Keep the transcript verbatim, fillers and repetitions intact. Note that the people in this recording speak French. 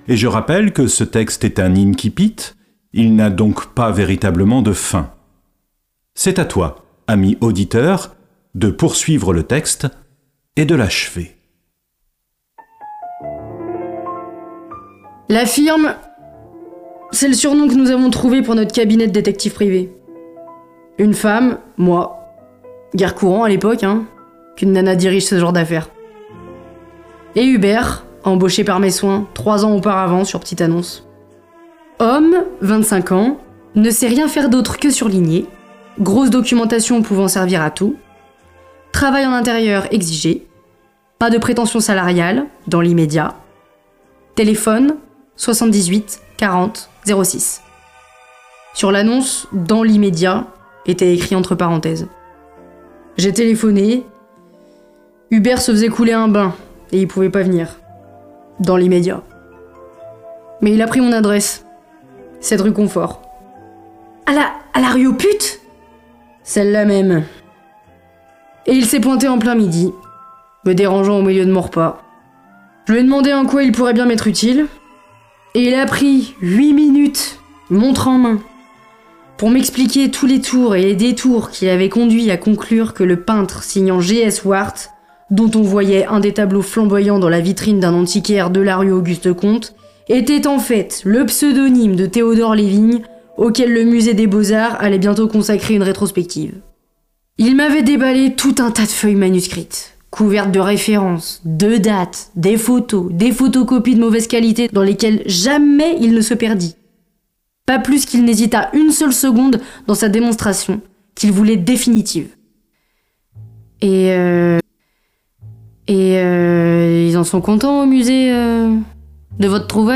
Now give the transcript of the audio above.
et je rappelle que ce texte est un incipit, il n'a donc pas véritablement de fin. C'est à toi, ami auditeur, de poursuivre le texte et de l'achever. La firme, c'est le surnom que nous avons trouvé pour notre cabinet de détective privé. Une femme, moi. Guerre courant à l'époque, hein, qu'une nana dirige ce genre d'affaires. Et Hubert, embauché par mes soins trois ans auparavant sur petite annonce. Homme, vingt-cinq ans, ne sait rien faire d'autre que surligner, grosse documentation pouvant servir à tout, travail en intérieur exigé, pas de prétention salariale dans l'immédiat, téléphone soixante-dix-huit quarante zéro six. Sur l'annonce, dans l'immédiat, était écrit entre parenthèses. J'ai téléphoné, Hubert se faisait couler un bain et il pouvait pas venir. Dans l'immédiat. Mais il a pris mon adresse. Cette rue Confort. À la, à la rue aux putes ? Celle-là même. Et il s'est pointé en plein midi, me dérangeant au milieu de mon repas. Je lui ai demandé en quoi il pourrait bien m'être utile, et il a pris huit minutes, montre en main, pour m'expliquer tous les tours et les détours qui l'avaient conduit à conclure que le peintre signant G S Wart, dont on voyait un des tableaux flamboyants dans la vitrine d'un antiquaire de la rue Auguste-Comte, était en fait le pseudonyme de Théodore Lévigne, auquel le musée des Beaux-Arts allait bientôt consacrer une rétrospective. Il m'avait déballé tout un tas de feuilles manuscrites, couvertes de références, de dates, des photos, des photocopies de mauvaise qualité dans lesquelles jamais il ne se perdit. Pas plus qu'il n'hésita une seule seconde dans sa démonstration, qu'il voulait définitive. Et euh... Et euh... ils en sont contents au musée euh... de votre trouvaille ?